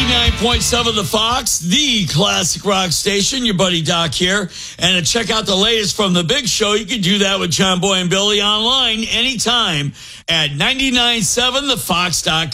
99.7 The Fox, the classic rock station. Your buddy Doc here. And to check out the latest from The Big Show, you can do that with John Boy and Billy online anytime at 997thefox.com.